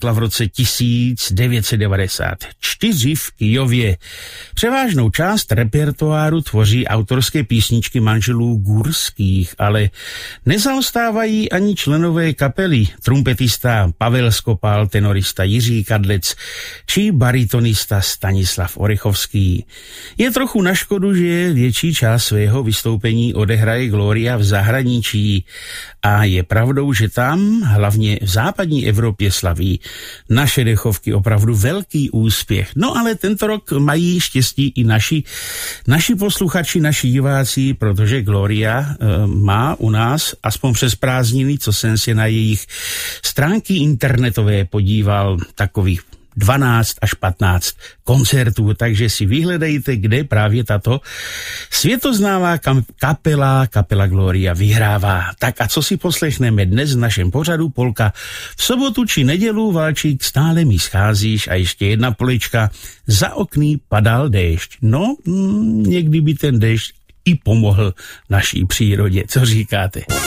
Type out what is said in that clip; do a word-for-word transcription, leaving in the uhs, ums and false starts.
vznikla v roce tisíc devět set devadesát čtyři v Kyjově. Převážnou část repertoáru tvoří autorské písničky manželů Gurských, ale nezaostávají ani členové kapely, trumpetista Pavel Skopal, tenorista Jiří Kadlec či baritonista Stanislav Orechovský. Je trochu na škodu, že větší část svého vystoupení odehraje Gloria v zahraničí a je pravdou, že tam, hlavně v západní Evropě, slaví naše dechovky opravdu velký úspěch. No ale tento rok mají štěstí i naši, naši posluchači, naši diváci, protože Gloria e, má u nás, aspoň přes prázdniny, co jsem se na jejich stránky internetové podíval, takových dvanáct až patnáct koncertů, takže si vyhledejte, kde právě tato světoznámá kapela, kapela Gloria vyhrává. Tak a co si poslechneme dnes v našem pořadu Polka? V sobotu či nedělu, Valčík, stále mi scházíš a ještě jedna polička. Za okny padal déšť. No, mm, někdy by ten déšť i pomohl naší přírodě. Co říkáte?